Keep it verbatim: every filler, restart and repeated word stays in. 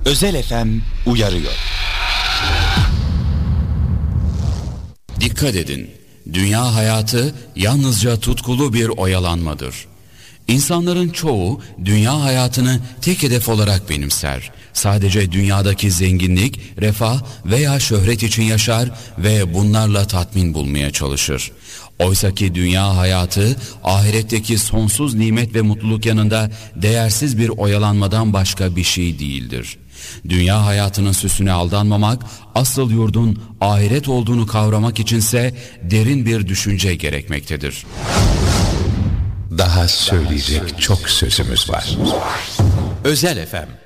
Özel F M uyarıyor. Dikkat edin, dünya hayatı yalnızca tutkulu bir oyalanmadır. İnsanların çoğu dünya hayatını tek hedef olarak benimser. Sadece dünyadaki zenginlik, refah veya şöhret için yaşar ve bunlarla tatmin bulmaya çalışır. Oysaki dünya hayatı ahiretteki sonsuz nimet ve mutluluk yanında değersiz bir oyalanmadan başka bir şey değildir. Dünya hayatının süsüne aldanmamak, asıl yurdun ahiret olduğunu kavramak içinse derin bir düşünce gerekmektedir. Daha söyleyecek çok sözümüz var. Özel F M